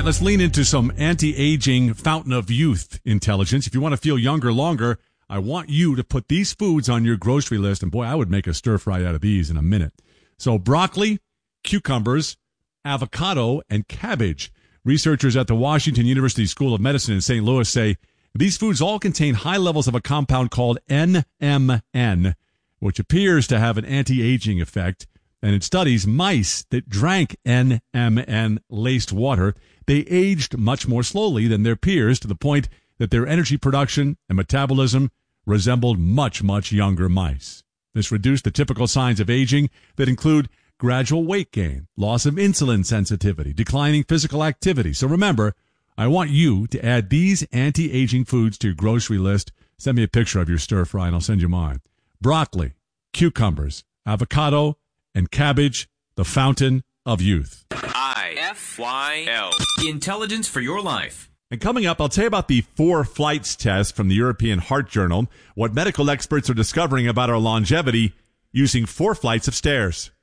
let's lean into some anti-aging fountain of youth intelligence. If you want to feel younger longer, I want you to put these foods on your grocery list. And boy, I would make a stir fry out of these in a minute. So broccoli, cucumbers, avocado, and cabbage. Researchers at the Washington University School of Medicine in St. Louis say these foods all contain high levels of a compound called NMN, which appears to have an anti-aging effect. And in studies, mice that drank NMN-laced water, they aged much more slowly than their peers, to the point that their energy production and metabolism resembled much, much younger mice. This reduced the typical signs of aging that include gradual weight gain, loss of insulin sensitivity, declining physical activity. So remember, I want you to add these anti-aging foods to your grocery list. Send me a picture of your stir fry and I'll send you mine. Broccoli, cucumbers, avocado, and cabbage, the fountain of youth. IFYL. Intelligence for your life. And coming up, I'll tell you about the 4 flights test from the European Heart Journal, what medical experts are discovering about our longevity using 4 flights of stairs.